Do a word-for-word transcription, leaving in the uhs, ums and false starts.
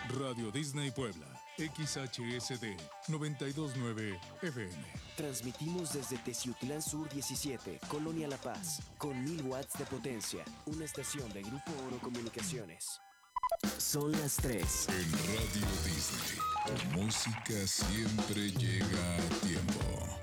Radio Disney Puebla, X H S D noventa y dos punto nueve F M. Transmitimos desde Teciutlán Sur diecisiete, Colonia La Paz, con mil watts de potencia, una estación de Grupo Oro Comunicaciones. Son las tres. En Radio Disney, tu música siempre llega a tiempo.